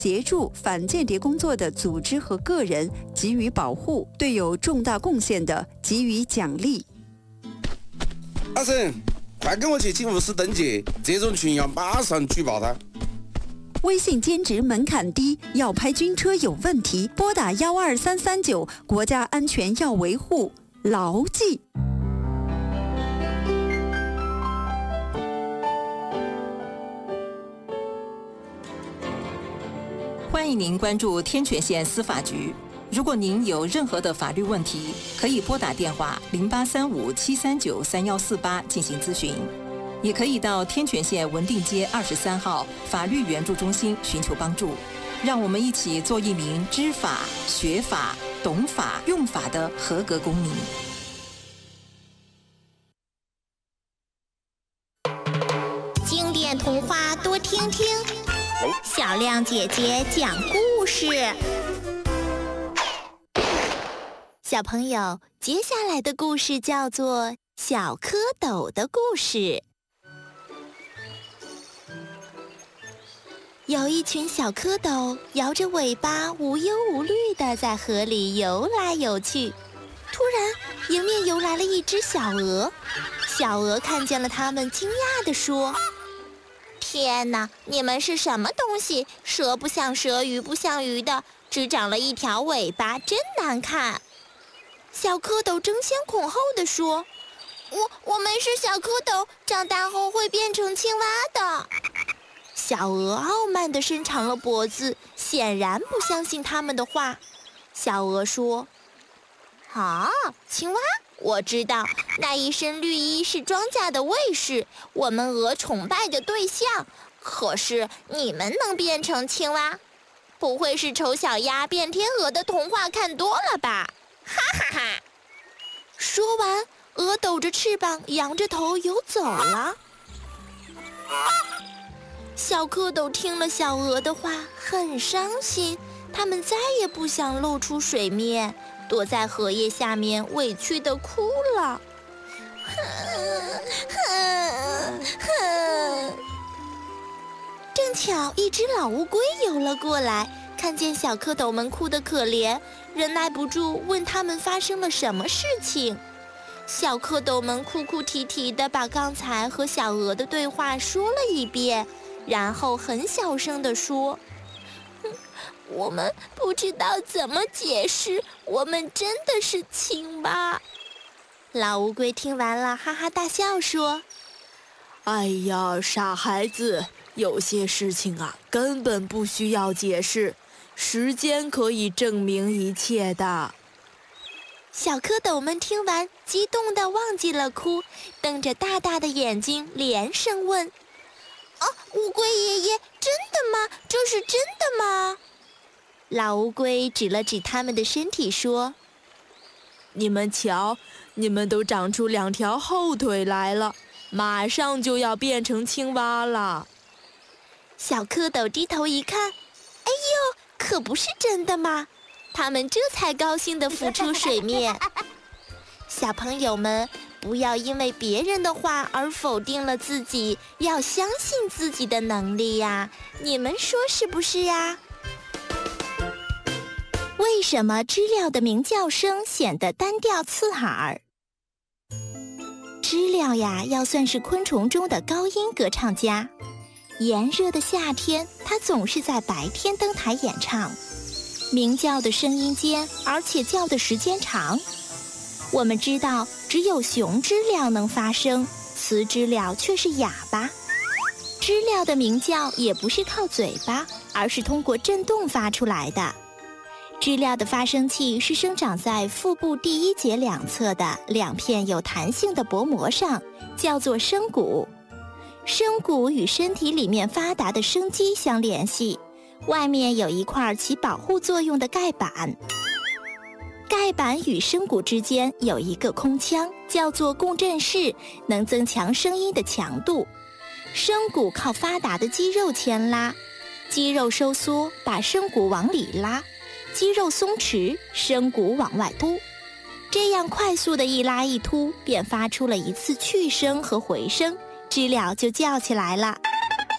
协助反间谍工作的组织和个人给予保护，对有重大贡献的给予奖励。 阿婶，快跟我去警务室登记，这种群要马上举报他。 微信兼职门槛低，要拍军车有问题，拨打12339，国家安全要维护，牢记。 欢迎您关注天泉县司法局。如果您有任何的法律问题，可以拨打电话0835-739-3148进行咨询，也可以到天泉县文定街23号法律援助中心寻求帮助。让我们一起做一名知法、学法、懂法、用法的合格公民。 经典童话多听听，小亮姐姐讲故事。小朋友，接下来的故事叫做《小蝌蚪的故事》。有一群小蝌蚪摇着尾巴，无忧无虑地在河里游来游去。突然，迎面游来了一只小鹅。小鹅看见了它们，惊讶地说：天哪，你们是什么东西？蛇不像蛇，鱼不像鱼的，只长了一条尾巴，真难看。小蝌蚪争先恐后地说：我们是小蝌蚪，长大后会变成青蛙的。小鹅傲慢地伸长了脖子，显然不相信他们的话。小鹅说：青蛙，我知道，那一身绿衣是庄稼的卫士，我们鹅崇拜的对象。可是你们能变成青蛙，不会是丑小鸭变天鹅的童话看多了吧？哈哈哈！说完，鹅抖着翅膀，扬着头游走了。小蝌蚪听了小鹅的话，很伤心，它们再也不想露出水面，躲在荷叶下面，委屈地哭了。正巧一只老乌龟游了过来，看见小蝌蚪们哭得可怜，忍耐不住问他们发生了什么事情。小蝌蚪们哭哭啼啼地把刚才和小鹅的对话说了一遍，然后很小声地说：我们不知道怎么解释，我们真的是青蛙。老乌龟听完了，哈哈大笑说： 哎呀，傻孩子，有些事情啊，根本不需要解释，时间可以证明一切的。 小蝌蚪们听完，激动地忘记了哭，瞪着大大的眼睛，连声问：乌龟爷爷，真的吗？这是真的吗？老乌龟指了指他们的身体说： 你们瞧，你们都长出2条后腿来了，马上就要变成青蛙了。 小蝌蚪低头一看，哎呦，可不是真的吗？他们这才高兴地浮出水面。小朋友们，不要因为别人的话而否定了自己，要相信自己的能力呀，你们说是不是呀？为什么知了的鸣叫声显得单调刺耳？知了呀，要算是昆虫中的高音歌唱家。炎热的夏天，它总是在白天登台演唱，鸣叫的声音尖，而且叫的时间长。我们知道，只有雄知了能发声，雌知了却是哑巴。知了的鸣叫也不是靠嘴巴，而是通过振动发出来的。知了的发声器是生长在腹部第一节两侧的2片有弹性的薄膜上，叫做声骨。声骨与身体里面发达的声肌相联系，外面有一块起保护作用的盖板。盖板与声骨之间有一个空腔，叫做共振室，能增强声音的强度。声骨靠发达的肌肉牵拉，肌肉收缩把声骨往里拉，肌肉松弛，声骨往外凸。这样快速的一拉一凸，便发出了一次去声和回声，知了就叫起来了。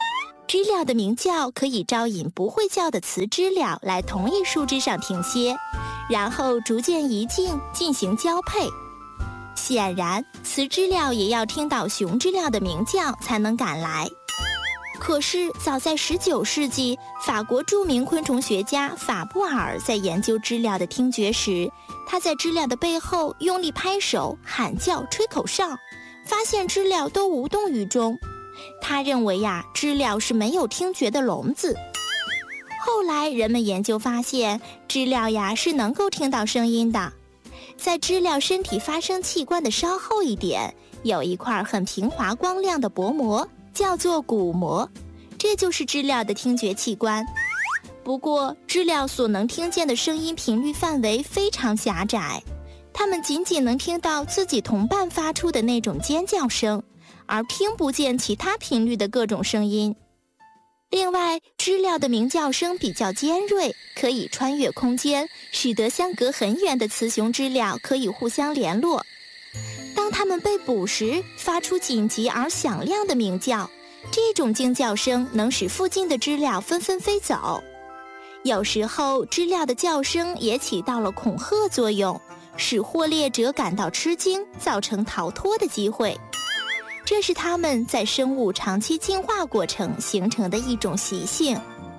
知了的鸣叫可以招引不会叫的雌知了来同一树枝上停歇，然后逐渐移近进行交配。显然，雌知了也要听到雄知了的鸣叫才能赶来。可是，早在19世纪，法国著名昆虫学家法布尔在研究知了的听觉时，他在知了的背后用力拍手、喊叫、吹口哨，发现知了都无动于衷。他认为知了是没有听觉的聋子。后来人们研究发现，知了是能够听到声音的。在知了身体发声器官的稍后一点，有一块很平滑光亮的薄膜，叫做鼓膜，这就是知了的听觉器官。不过，知了所能听见的声音频率范围非常狭窄，它们仅仅能听到自己同伴发出的那种尖叫声，而听不见其他频率的各种声音。另外，知了的鸣叫声比较尖锐，可以穿越空间，使得相隔很远的雌雄知了可以互相联络。当它们被捕时，发出紧急而响亮的鸣叫，这种惊叫声能使附近的知了纷纷飞走。有时候，知了的叫声也起到了恐吓作用，使获猎者感到吃惊，造成逃脱的机会。这是它们在生物长期进化过程形成的一种习性。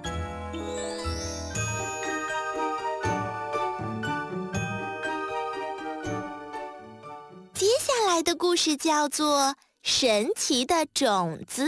接下来的故事叫做《神奇的种子》。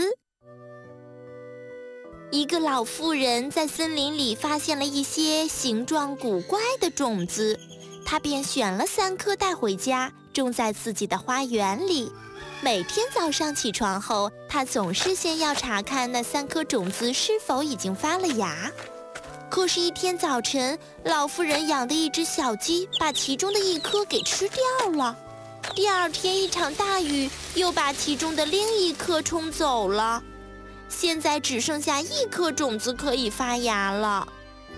一个老妇人在森林里发现了一些形状古怪的种子，她便选了3颗带回家，种在自己的花园里。每天早上起床后，她总是先要查看那3颗种子是否已经发了芽。可是，一天早晨，老妇人养的一只小鸡把其中的1颗给吃掉了。第二天，一场大雨又把其中的另1颗冲走了。现在只剩下1颗种子可以发芽了。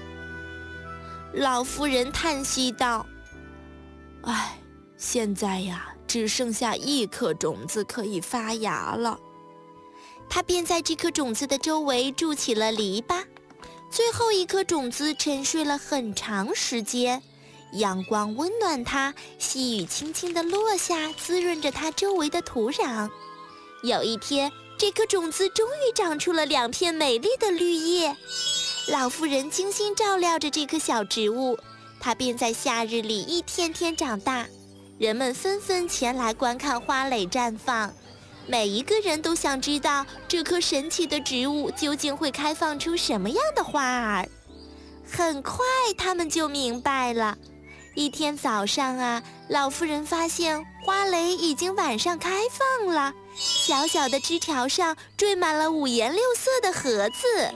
老妇人叹息道：“唉，现在只剩下1颗种子可以发芽了。”她便在这颗种子的周围筑起了篱笆。最后1颗种子沉睡了很长时间，阳光温暖它，细雨轻轻地落下，滋润着它周围的土壤。有一天，这颗种子终于长出了2片美丽的绿叶。老妇人精心照料着这棵小植物，它便在夏日里一天天长大。人们纷纷前来观看花蕾绽放，每一个人都想知道这棵神奇的植物究竟会开放出什么样的花儿。很快，他们就明白了。一天早上老妇人发现花蕾已经晚上开放了，小小的枝条上缀满了5颜6色的盒子。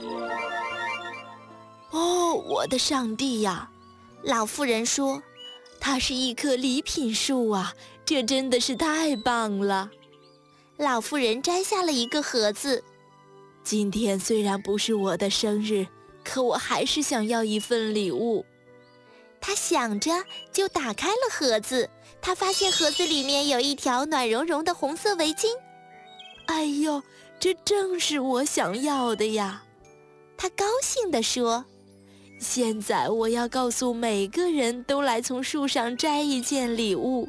哦，我的上帝呀！老妇人说，它是一棵礼品树啊，这真的是太棒了。老妇人摘下了1个盒子。今天虽然不是我的生日，可我还是想要一份礼物。她想着，就打开了盒子。她发现盒子里面有一条暖融融的红色围巾。哎呦，这正是我想要的呀！她高兴地说。现在我要告诉每个人都来从树上摘一件礼物。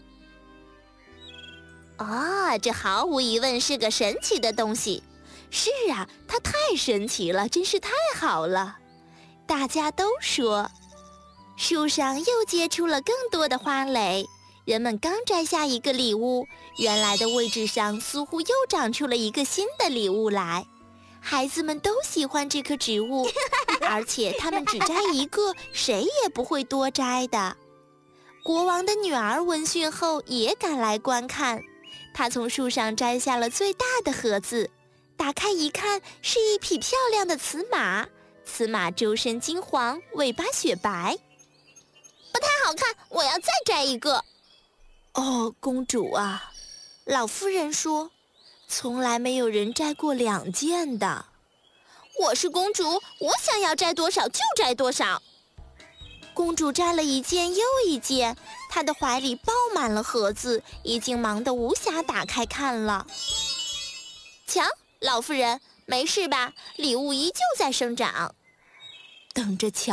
这毫无疑问是个神奇的东西。是啊，它太神奇了，真是太好了。大家都说。树上又结出了更多的花蕾，人们刚摘下1个礼物，原来的位置上似乎又长出了1个新的礼物来。孩子们都喜欢这棵植物，而且他们只摘1个，谁也不会多摘的。国王的女儿闻讯后也赶来观看，她从树上摘下了最大的盒子，打开一看，是一匹漂亮的雌马。雌马周身金黄，尾巴雪白。不太好看，我要再摘1个。哦，公主啊，老妇人说，从来没有人摘过2件的。我是公主，我想要摘多少就摘多少。公主摘了1件又1件，她的怀里抱满了盒子，已经忙得无暇打开看了。瞧，老妇人， 没事吧？礼物依旧在生长。 等着瞧。